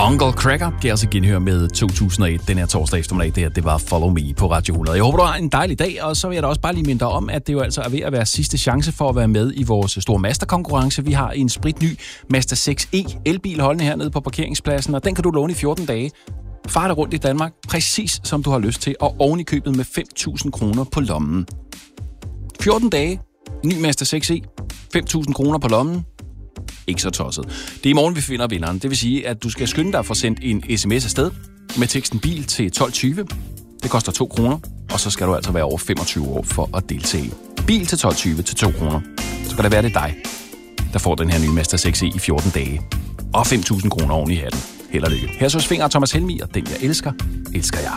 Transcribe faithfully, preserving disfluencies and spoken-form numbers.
Uncle Cracker kan altså genhøre med to tusind og et den her torsdag eftermiddag. Det her, det var Follow Me på Radio hundrede. Jeg håber, du har en dejlig dag, og så vil jeg da også bare lige minde dig om, at det jo altså er ved at være sidste chance for at være med i vores store Mazda-konkurrence. Vi har en spritny Mazda seks E elbil holdende hernede på parkeringspladsen, og den kan du låne i fjorten dage. Far dig rundt i Danmark, præcis som du har lyst til, og oven i købet med fem tusind kroner på lommen. fjorten dage, ny Mazda seks E, fem tusind kroner på lommen. Ikke så tosset. Det er i morgen, vi finder vinderen. Det vil sige, at du skal skynde dig at få sendt en sms afsted med teksten bil til tolv tyve. Det koster to kroner, og så skal du altså være over femogtyve år for at deltage. Bil til tolv tyve til to kroner. Så kan det være, det er dig, der får den her nye Mazda seks E i fjorten dage. Og fem tusind kroner oven i hatten. Held og lykke. Her så Svinger og Thomas Helmi, og den jeg elsker, elsker jeg.